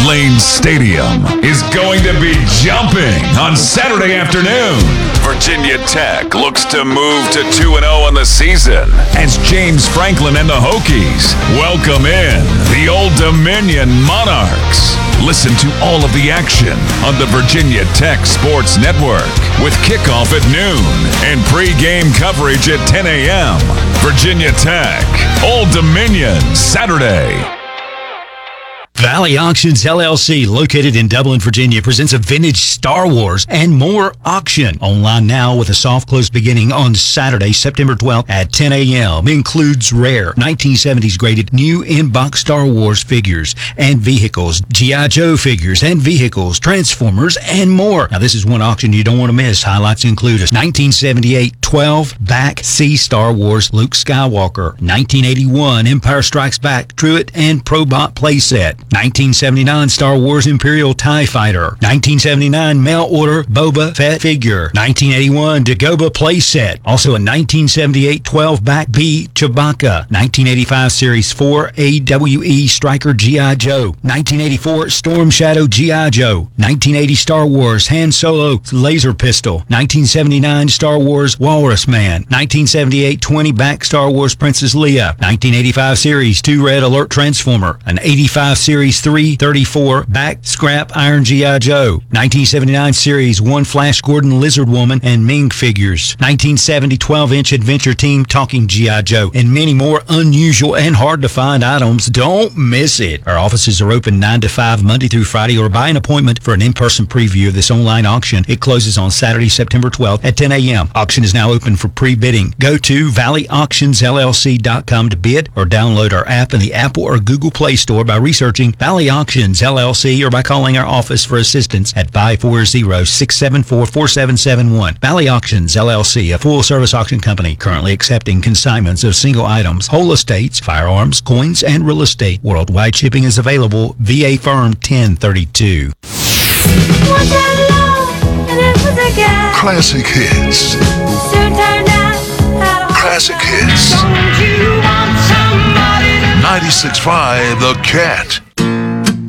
Lane Stadium is going to be jumping on Saturday afternoon. Virginia Tech looks to move to 2-0 on the season as James Franklin and the Hokies welcome in the Old Dominion Monarchs. Listen to all of the action on the Virginia Tech Sports Network with kickoff at noon and pregame coverage at 10 a.m. Virginia Tech, Old Dominion, Saturday. Valley Auctions LLC, located in Dublin, Virginia, presents a vintage Star Wars and more auction. Online now with a soft close beginning on Saturday, September 12th at 10 a.m. Includes rare 1970s graded new in-box Star Wars figures and vehicles, G.I. Joe figures and vehicles, Transformers, and more. Now, this is one auction you don't want to miss. Highlights include a 1978 12-back C Star Wars Luke Skywalker, 1981 Empire Strikes Back Truett and Probot playset, 1979 Star Wars Imperial TIE Fighter, 1979 mail order Boba Fett figure, 1981 Dagobah playset, also a 1978 12-back B Chewbacca, 1985 Series 4 AWE Striker G.I. Joe, 1984 Storm Shadow G.I. Joe, 1980 Star Wars Han Solo laser pistol, 1979 Star Wars Walrus Man, 1978 20-back Star Wars Princess Leia, 1985 Series 2 Red Alert Transformer, an 85 Series 334 back scrap Iron G.I. Joe, 1979 Series 1 Flash Gordon Lizard Woman and Ming figures, 1970 12-inch Adventure Team Talking G.I. Joe, and many more unusual and hard to find items. Don't miss it. Our offices are open 9 to 5 Monday through Friday, or buy an appointment for an in-person preview of this online auction. It closes on Saturday, September 12th at 10 a.m. Auction is now open for pre-bidding. Go to valleyauctionsllc.com to bid or download our app in the Apple or Google Play Store by researching Valley Auctions LLC or by calling our office for assistance at 540-674-4771. Valley Auctions LLC, a full-service auction company currently accepting consignments of single items, whole estates, firearms, coins, and real estate. Worldwide shipping is available. VA Firm 1032. Classic hits. Classic hits. 96.5 The Cat.